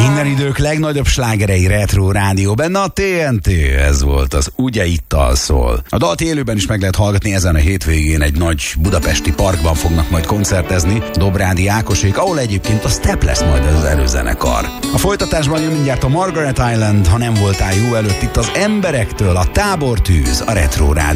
Minden idők legnagyobb slágerei Retro Rádió, benne a TNT, ez volt az Ugye ittal szól. A dalt élőben is meg lehet hallgatni, ezen a hétvégén egy nagy budapesti parkban fognak majd koncertezni, Dobrádi Ákosék, ahol egyébként a Step lesz majd az előzenekar. A folytatásban jön mindjárt a Margaret Island, ha nem voltál jó előtt itt az emberektől, a Tábortűz, a Retro Rádió.